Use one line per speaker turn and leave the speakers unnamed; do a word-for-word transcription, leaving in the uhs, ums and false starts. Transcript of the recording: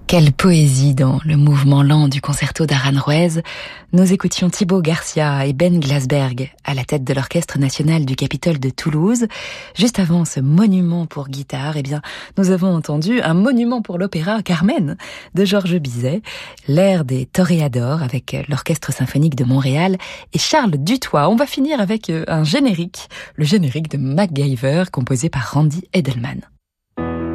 Quelle poésie dans le mouvement lent du concerto d'Aranjuez. Nous écoutions Thibaut Garcia et Ben Glasberg à la tête de l'Orchestre national du Capitole de Toulouse. Juste avant ce monument pour guitare, eh bien, nous avons entendu un monument pour l'opéra Carmen de Georges Bizet, l'air des Toréadors avec l'Orchestre symphonique de Montréal et Charles Dutoit. On va finir avec un générique, le générique de MacGyver composé par Randy Edelman.